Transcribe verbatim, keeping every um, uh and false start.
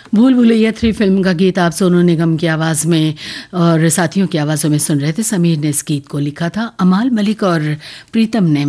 भूल Bhulaiyaa three film का गीत आप सोनू निगम की आवाज़ में और साथियों की आवाज़ों में सुन रहे थे। समीर ने इस गीत को लिखा था, अमाल मलिक और प्रीतम ने